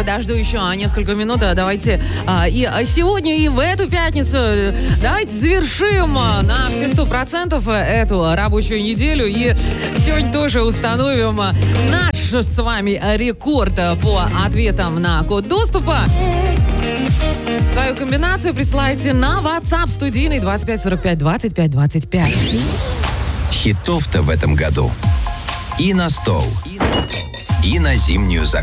подожду еще несколько минут. Давайте и сегодня, и в эту пятницу давайте завершим на все 100% эту рабочую неделю. И сегодня тоже установим наш с вами рекорд по ответам на код доступа. Свою комбинацию присылайте на WhatsApp студийный 25 45 25 25. Хитов-то в этом году и на стол, и на зимнюю закуску.